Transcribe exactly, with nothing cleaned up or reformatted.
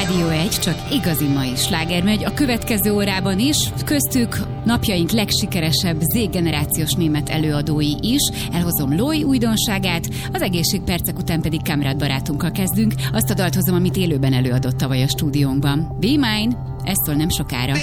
Rádió egy, csak igazi mai sláger megy a következő órában is, köztük napjaink legsikeresebb Z-generációs német előadói is. Elhozom Loi újdonságát, az egészségpercek után pedig Kamrad barátunkkal kezdünk. Azt a dalt hozom, amit élőben előadott tavaly a stúdiónkban. Be Mine, ez szól nem sokára.